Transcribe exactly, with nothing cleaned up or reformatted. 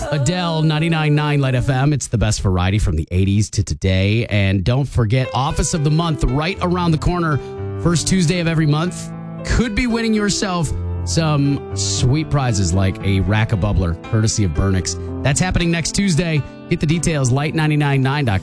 Adele, ninety-nine point nine Light F M. It's the best variety from the eighties to today. And don't forget, Office of the Month right around the corner. First Tuesday of every month. Could be winning yourself some sweet prizes like a rack of bubbler, courtesy of Burnix. That's happening next Tuesday. Get the details, light nine nine nine dot com.